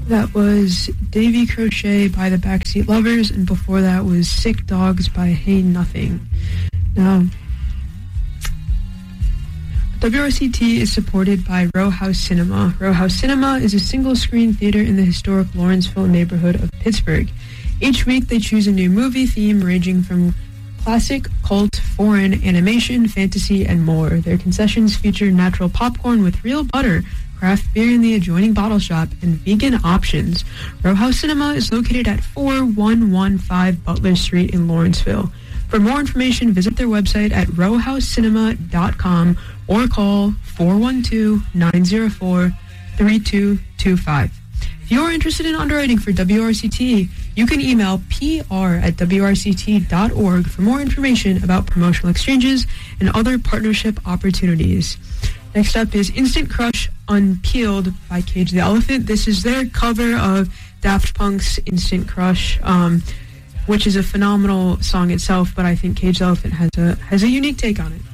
That was Davy Crochet by the Backseat Lovers, and before that was Sick Dogs by Hey Nothing. Now, WRCT is supported by Row House Cinema. Row House Cinema is a single-screen theater in the historic Lawrenceville neighborhood of Pittsburgh. Each week they choose a new movie theme ranging from classic, cult, foreign, animation, fantasy, and more. Their concessions feature natural popcorn with real butter, craft beer in the adjoining bottle shop, and vegan options. Row House Cinema is located at 4115 Butler Street in Lawrenceville. For more information, visit their website at rowhousecinema.com or call 412-904-3225. If you're interested in underwriting for WRCT, you can email pr@wrct.org for more information about promotional exchanges and other partnership opportunities. Next up is Instant Crush Unpeeled by Cage the Elephant. This is their cover of Daft Punk's Instant Crush, which is a phenomenal song itself, but I think Cage the Elephant has a unique take on it.